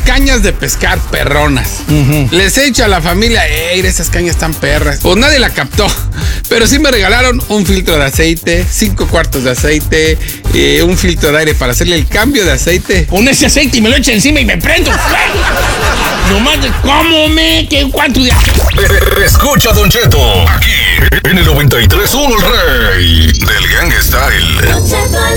cañas de pescar perronas. Les he dicho a la familia, esas cañas están perras. Pues nadie la captó. Pero sí me regalaron un filtro de aceite, 5 cuartos de aceite, un filtro de aire para hacerle el cambio de aceite. Pon ese aceite y me lo echa encima y me prendo fuego. Nomás, ¿cómo cuánto de aceite? Escucha, Don Cheto, aquí en el 93.1 El Rey del Gangsta Style.